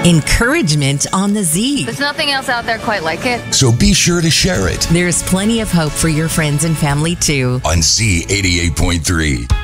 encouragement on the Z. There's nothing else out there quite like it. So be sure to share it There's plenty of hope for your friends and family too. on Z88.3.